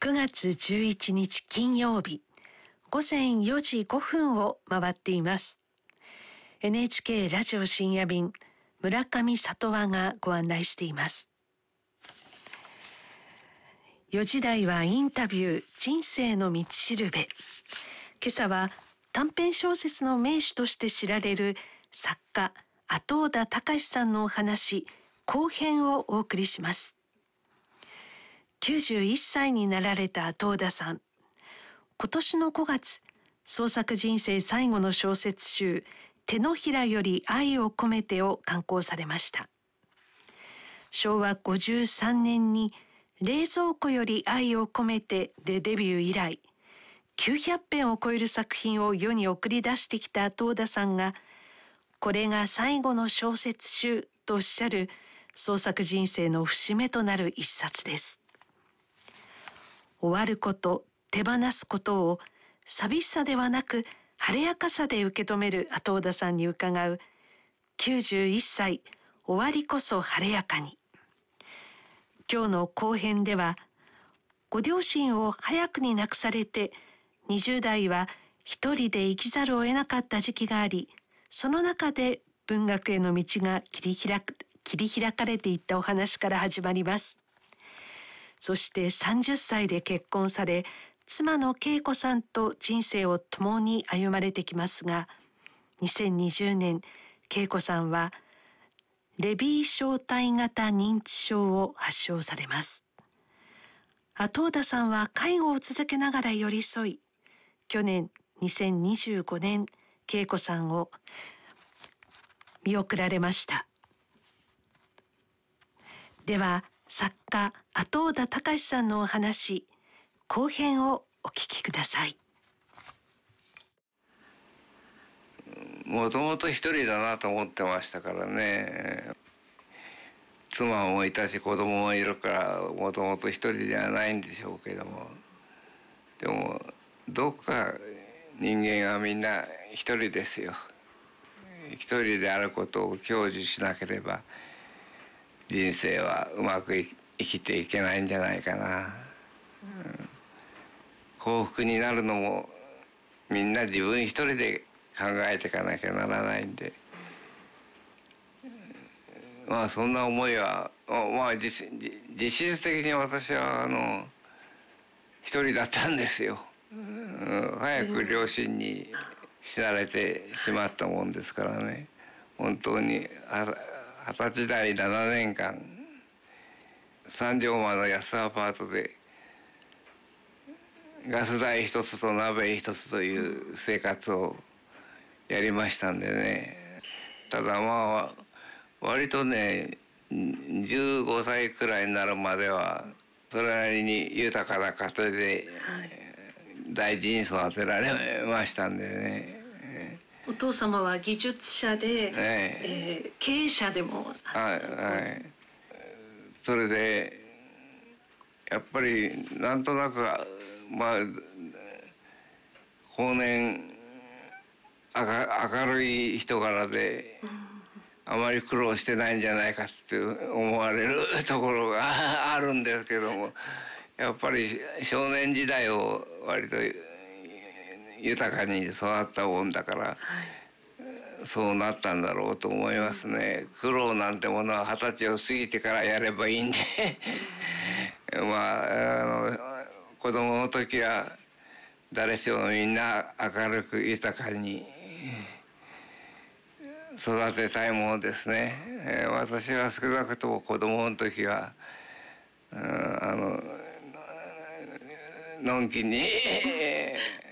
9月11日金曜日、午前4時5分を回っています。NHK ラジオ深夜便、村上里和がご案内しています。4時台はインタビュー、人生の道しるべ。今朝は短編小説の名手として知られる作家、後田隆さんのお話、後編をお送りします。91歳になられた後田さん。今年の5月、創作人生最後の小説集、手のひらより愛を込めてを刊行されました。昭和53年に冷蔵庫より愛を込めてでデビュー以来、900編を超える作品を世に送り出してきた後田さんが、これが最後の小説集とおっしゃる創作人生の節目となる一冊です。終わること、手放すことを寂しさではなく晴れやかさで受け止める後田さんに伺う91歳終わりこそ晴れやかに。今日の後編では、ご両親を早くに亡くされて20代は一人で生きざるを得なかった時期があり、その中で文学への道が切り開かれていったお話から始まります。そして30歳で結婚され、妻の恵子さんと人生を共に歩まれてきますが、2020年、恵子さんはレビー小体型認知症を発症されます。後田さんは介護を続けながら寄り添い、去年2025年、恵子さんを見送られました。では、作家後田隆さんのお話、後編をお聞きください。 もともと一人だなと思ってましたからね。妻もいたし子供もいるからもともと一人ではないんでしょうけども、でもどっか人間はみんな一人ですよ。一人であることを享受しなければ人生はうまく生きていけないんじゃないかな。幸福になるのもみんな自分一人で考えていかなきゃならないんで、まあそんな思いは、まあ実質的に私は一人だったんですよ。早く両親に死なれてしまったもんですからね。本当に20歳代7年間三条間の安アパートでガス代一つと鍋一つという生活をやりましたんでね。ただまあ割とね、15歳くらいになるまではそれなりに豊かな家庭で大事に育てられましたんでね。 お父様は技術者で、経営者でもあった。はい。 それでやっぱりなんとなくまあ後年明るい人柄で、あまり苦労してないんじゃないかって思われるところがあるんですけども、やっぱり少年時代を割と豊かに育ったもんだから、そうなったんだろうと思いますね。苦労なんてものは20歳を過ぎてからやればいいんでまあ子供の時は誰しもみんな明るく豊かに育てたいものですね。私は少なくとも子供の時はのんきに